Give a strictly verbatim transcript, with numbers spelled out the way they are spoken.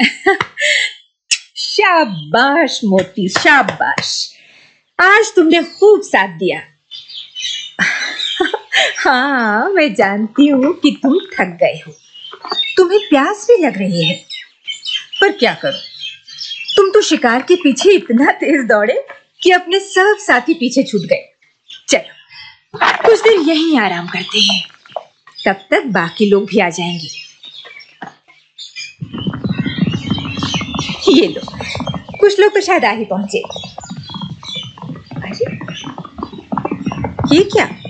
शाबाश मोती, शाबाश, आज तुमने खूब साथ दिया। हाँ, मैं जानती हूँ कि तुम थक गए हो, तुम्हें प्यास भी लग रही है, पर क्या करो, तुम तो शिकार के पीछे इतना तेज दौड़े कि अपने सब साथी पीछे छूट गए। चलो कुछ देर यहीं आराम करते हैं, तब तक बाकी लोग भी आ जाएंगे। ये लो, कुछ लोग तो शायद आ ही पहुंचे। अरे ये क्या?